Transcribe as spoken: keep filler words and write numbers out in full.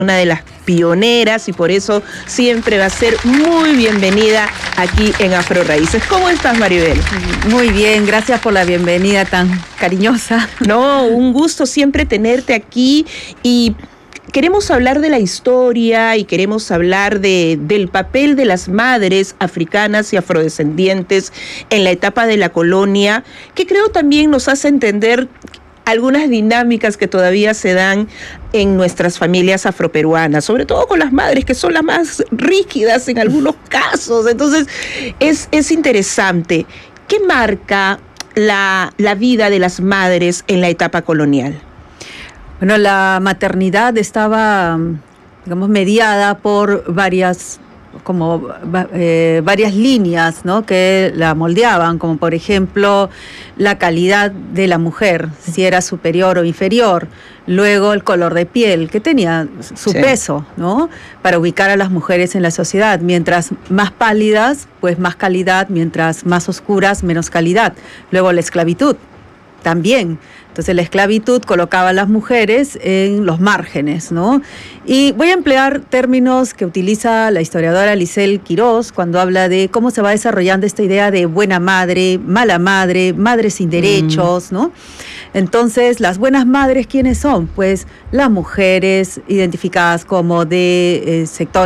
una de las pioneras y por eso siempre va a ser muy bienvenida aquí en Afro Raíces. ¿Cómo estás, Maribel? Muy bien, gracias por la bienvenida tan cariñosa. No, un gusto siempre tenerte aquí y queremos hablar de la historia y queremos hablar de, del papel de las madres africanas y afrodescendientes en la etapa de la colonia, que creo también nos hace entender algunas dinámicas que todavía se dan en nuestras familias afroperuanas, sobre todo con las madres, que son las más rígidas en algunos casos. Entonces, es, es interesante. ¿Qué marca la, la vida de las madres en la etapa colonial? Bueno, la maternidad estaba, digamos, mediada por varias como eh, varias líneas, ¿no?, que la moldeaban, como por ejemplo la calidad de la mujer, si era superior o inferior, luego el color de piel, que tenía su sí. peso, ¿no?, para ubicar a las mujeres en la sociedad. Mientras más pálidas, pues más calidad; mientras más oscuras, menos calidad. Luego la esclavitud también. Entonces la esclavitud colocaba a las mujeres en los márgenes, ¿no? Y voy a emplear términos que utiliza la historiadora Lisel Quiroz cuando habla de cómo se va desarrollando esta idea de buena madre, mala madre, madre sin derechos, mm. ¿no? Entonces, las buenas madres, ¿quiénes son? Pues las mujeres identificadas como de eh, sector